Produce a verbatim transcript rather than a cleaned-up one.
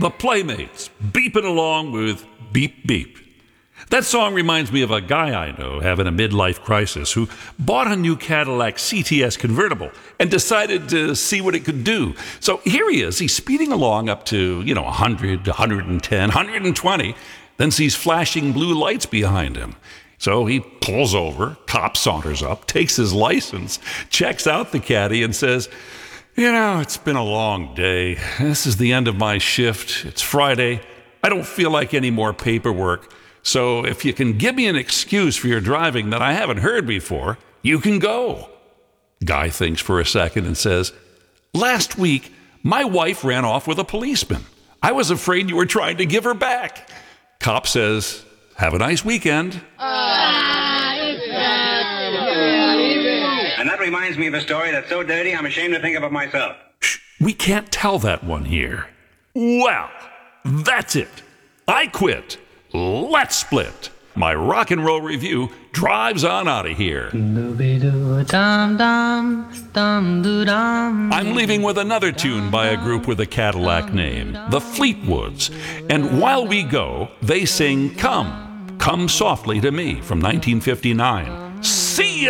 the Playmates, beeping along with Beep Beep. That song reminds me of a guy I know having a midlife crisis who bought a new Cadillac C T S convertible and decided to see what it could do. So here he is. He's speeding along up to, you know, one hundred, one ten, one twenty, then sees flashing blue lights behind him. So he pulls over, cop saunters up, takes his license, checks out the caddy and says, "You know, it's been a long day. This is the end of my shift. It's Friday. I don't feel like any more paperwork. So if you can give me an excuse for your driving that I haven't heard before, you can go." Guy thinks for a second and says, "Last week, my wife ran off with a policeman. I was afraid you were trying to give her back." Cop says, "Have a nice weekend." And that reminds me of a story that's so dirty I'm ashamed to think of it myself. Shh, we can't tell that one here. Well, that's it. I quit. Let's split. My rock and roll review drives on out of here. I'm leaving with another tune by a group with a Cadillac name, the Fleetwoods. And while we go, they sing Come, Come Softly to Me from nineteen fifty-nine. See ya!